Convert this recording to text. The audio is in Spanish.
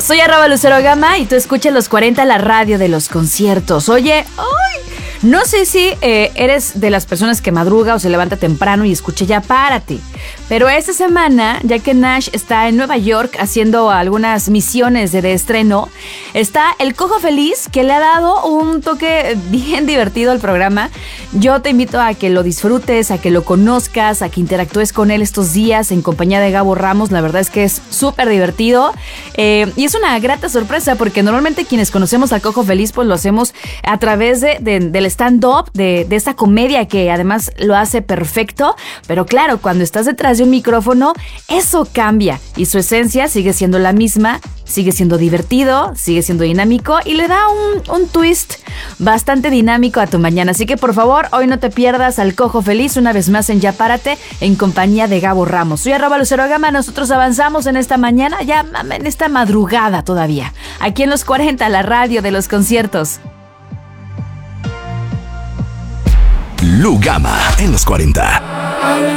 Soy @LuceroGama y tú escuchas Los 40, la radio de los conciertos. Oye, no sé si eres de las personas que madruga o se levanta temprano y escucha Ya Párate. Pero esta semana, ya que Nash está en Nueva York haciendo algunas misiones de estreno, está el Cojo Feliz, que le ha dado un toque bien divertido al programa. Yo te invito a que lo disfrutes, a que lo conozcas, a que interactúes con él estos días en compañía de Gabo Ramos. La verdad es que es súper divertido y es una grata sorpresa porque normalmente quienes conocemos al Cojo Feliz pues lo hacemos a través del stand-up, de esta comedia que además lo hace perfecto. Pero claro, cuando estás detrás de un micrófono, eso cambia y su esencia sigue siendo la misma, sigue siendo divertido, sigue siendo dinámico y le da un twist bastante dinámico a tu mañana. Así que por favor, hoy no te pierdas al Cojo Feliz una vez más en Ya Párate en compañía de Gabo Ramos. Soy @LuceroGama, nosotros avanzamos en esta mañana, ya en esta madrugada todavía, aquí en Los 40, la radio de los conciertos. Lu Gama en Los 40.